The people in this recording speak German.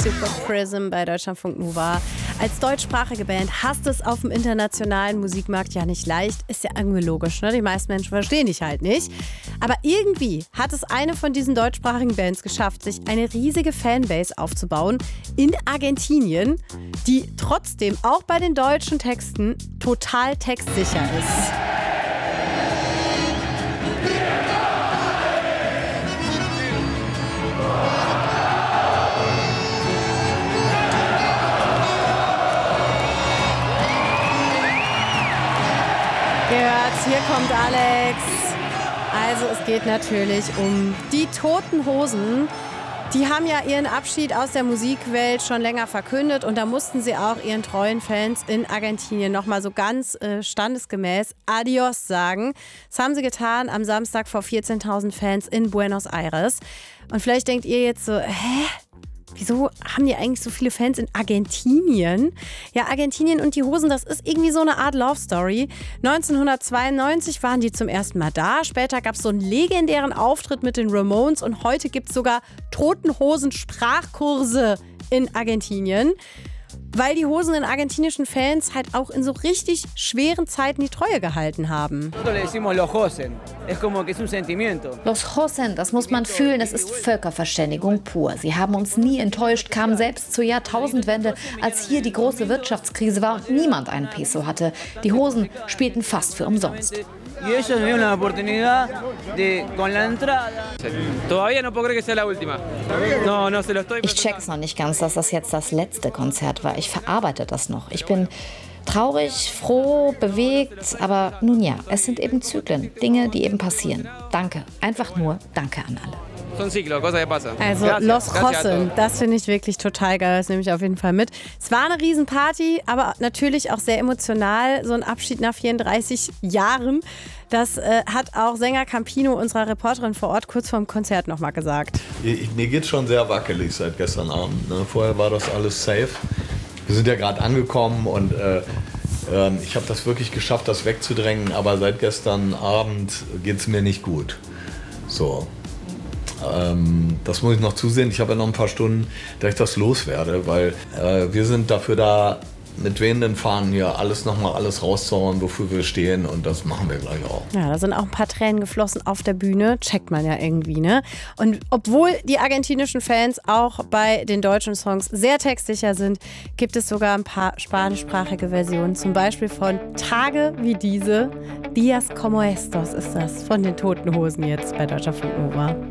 Super Prism bei Deutschlandfunk Nova. Als deutschsprachige Band hast es auf dem internationalen Musikmarkt ja nicht leicht. Ist ja irgendwie logisch, ne? Die meisten Menschen verstehen dich halt nicht. Aber irgendwie hat es eine von diesen deutschsprachigen Bands geschafft, sich eine riesige Fanbase aufzubauen in Argentinien, die trotzdem auch bei den deutschen Texten total textsicher ist. Gehört, hier kommt Alex. Also es geht natürlich um die Toten Hosen. Die haben ja ihren Abschied aus der Musikwelt schon länger verkündet und da mussten sie auch ihren treuen Fans in Argentinien nochmal so ganz standesgemäß Adios sagen. Das haben sie getan am Samstag vor 14.000 Fans in Buenos Aires. Und vielleicht denkt ihr jetzt so, wieso haben die eigentlich so viele Fans in Argentinien? Ja, Argentinien und die Hosen, das ist irgendwie so eine Art Love Story. 1992 waren die zum ersten Mal da. Später gab es so einen legendären Auftritt mit den Ramones und heute gibt es sogar Toten Hosen Sprachkurse in Argentinien. Weil die Hosen den argentinischen Fans halt auch in so richtig schweren Zeiten die Treue gehalten haben. Los Hosen, das muss man fühlen, das ist Völkerverständigung pur. Sie haben uns nie enttäuscht, kamen selbst zur Jahrtausendwende, als hier die große Wirtschaftskrise war und niemand einen Peso hatte. Die Hosen spielten fast für umsonst. Ich check's noch nicht ganz, dass das jetzt das letzte Konzert war. Ich verarbeite das noch. Ich bin traurig, froh, bewegt, aber nun ja, es sind eben Zyklen, Dinge, die eben passieren. Danke, einfach nur Danke an alle. Also Los Hosen, das finde ich wirklich total geil, das nehme ich auf jeden Fall mit. Es war eine Riesenparty, aber natürlich auch sehr emotional, so ein Abschied nach 34 Jahren. Das hat auch Sänger Campino, unserer Reporterin vor Ort, kurz vorm Konzert nochmal gesagt. Mir geht's schon sehr wackelig seit gestern Abend. Ne? Vorher war das alles safe. Wir sind ja gerade angekommen und ich habe das wirklich geschafft, das wegzudrängen, aber seit gestern Abend geht's mir nicht gut. So. Das muss ich noch zusehen. Ich habe ja noch ein paar Stunden, dass ich das loswerde, weil wir sind dafür da, mit wehenden Fahnen hier alles rauszuhauen, wofür wir stehen und das machen wir gleich auch. Ja, da sind auch ein paar Tränen geflossen auf der Bühne, checkt man ja irgendwie, ne? Und obwohl die argentinischen Fans auch bei den deutschen Songs sehr textsicher sind, gibt es sogar ein paar spanischsprachige Versionen, zum Beispiel von Tage wie diese, Días como estos ist das, von den Toten Hosen jetzt bei Deutschlandfunk Nova.